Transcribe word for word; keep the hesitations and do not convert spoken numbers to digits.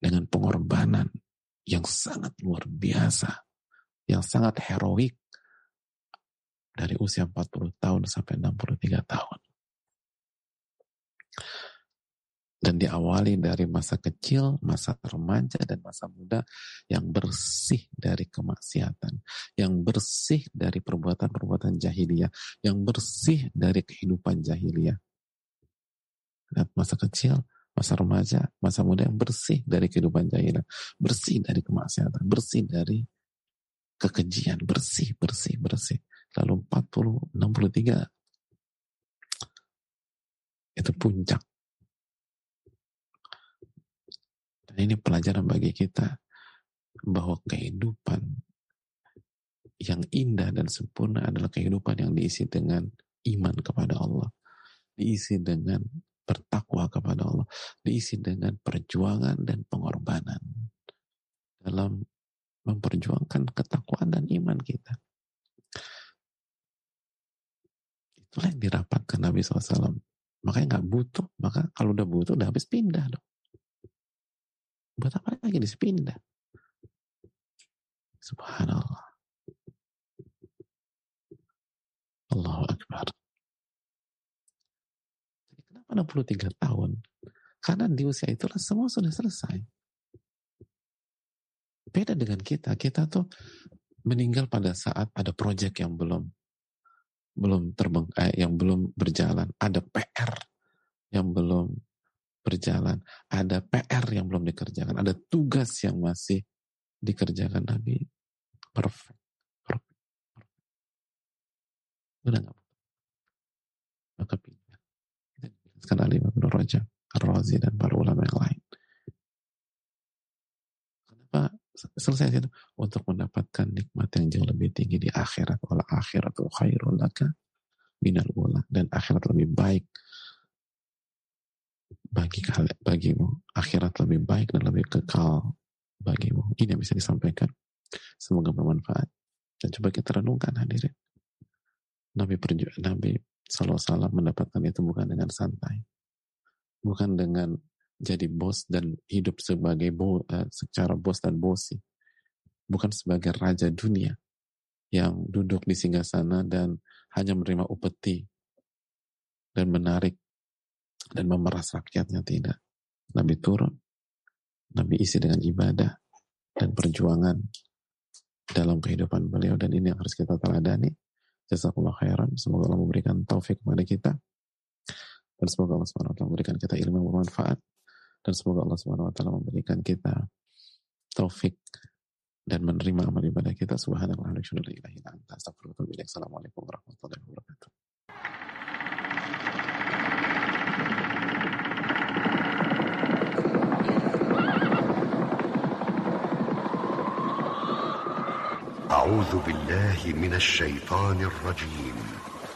dengan pengorbanan yang sangat luar biasa, yang sangat heroik dari usia empat puluh tahun sampai enam puluh tiga tahun. Dan diawali dari masa kecil, masa remaja, dan masa muda yang bersih dari kemaksiatan, yang bersih dari perbuatan-perbuatan jahiliyah, yang bersih dari kehidupan jahiliyah. Dan masa kecil, masa remaja, masa muda yang bersih dari kehidupan jahiliyah, bersih dari kemaksiatan, bersih dari kekejian, bersih, bersih, bersih. Lalu empat puluh, enam puluh tiga, itu puncak. Dan ini pelajaran bagi kita bahwa kehidupan yang indah dan sempurna adalah kehidupan yang diisi dengan iman kepada Allah, diisi dengan bertakwa kepada Allah, diisi dengan perjuangan dan pengorbanan dalam memperjuangkan ketakwaan dan iman kita. Itulah yang dirapatkan Nabi shallallahu alaihi wasallam. Makanya nggak butuh, maka kalau udah butuh udah habis pindah dong. Buat apa lagi dipindah? Subhanallah. Allahu Akbar. Jadi kenapa enam puluh tiga tahun? Karena di usia itulah semua sudah selesai. Beda dengan kita. Kita tuh meninggal pada saat ada proyek yang belum belum terbang, eh, yang belum berjalan. Ada P R yang belum berjalan. Ada P R yang belum dikerjakan. Ada tugas yang masih dikerjakan. Nabi perfect. Perfect. Perfect. Udah gak apa-apa. Maka pindah. Kita dijelaskan Ali Ibn Rajab, Ar-Razi, dan para ulama yang lain. Kenapa selesai itu? Untuk mendapatkan nikmat yang jauh lebih tinggi di akhirat. Wal akhiratu khairul laka minal ula. Dan akhirat lebih baik bagi kalian, bagimu. Akhirat lebih baik dan lebih kekal bagimu. Ini yang bisa disampaikan. Semoga bermanfaat. Dan coba kita renungkan, hadirin. Nabi perju Nabi shallallahu alaihi wasallam mendapatkan itu bukan dengan santai, bukan dengan jadi bos dan hidup sebagai bo, uh, secara bos dan bosi, bukan sebagai raja dunia yang duduk di singgasana dan hanya menerima upeti dan menarik dan memeras rakyatnya. Tidak. Nabi turun, Nabi isi dengan ibadah dan perjuangan dalam kehidupan beliau, dan ini yang harus kita teladani. Jazakallah khairan. Semoga Allah memberikan taufik kepada kita, dan semoga Allah subhanahu wa taala memberikan kita ilmu yang bermanfaat, dan semoga Allah subhanahu wa taala memberikan kita taufik dan menerima amal ibadah kita. Subhanallah wa bihamdihi, astagfirullah wa atubu ilaik. Assalamualaikum warahmatullahi wabarakatuh. أعوذ بالله من الشيطان الرجيم.